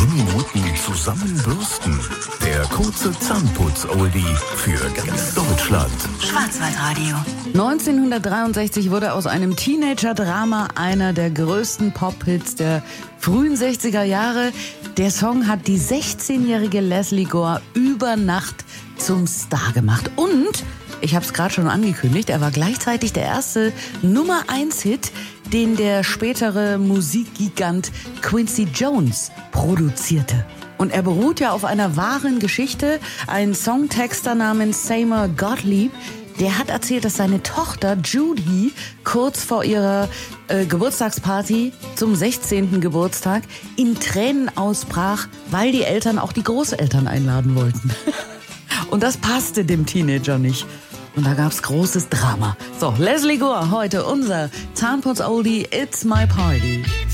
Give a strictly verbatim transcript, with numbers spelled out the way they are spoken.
zehn Minuten zusammenbürsten. Der kurze Zahnputz-Oldie für ganz Deutschland. Schwarzwaldradio. neunzehnhundertdreiundsechzig wurde aus einem Teenager-Drama einer der größten Pop-Hits der frühen sechziger Jahre. Der Song hat die sechzehnjährige Lesley Gore über Nacht zum Star gemacht. Und, ich habe es gerade schon angekündigt, er war gleichzeitig der erste Nummer eins Hit, den der spätere Musikgigant Quincy Jones produzierte. Und er beruht ja auf einer wahren Geschichte. Ein Songtexter namens Seymour Gottlieb, der hat erzählt, dass seine Tochter Judy kurz vor ihrer äh, Geburtstagsparty zum sechzehnten Geburtstag in Tränen ausbrach, weil die Eltern auch die Großeltern einladen wollten. Und das passte dem Teenager nicht. Und da gab's großes Drama. So, Lesley Gore, heute unser Zahnputz-Oldie, It's My Party.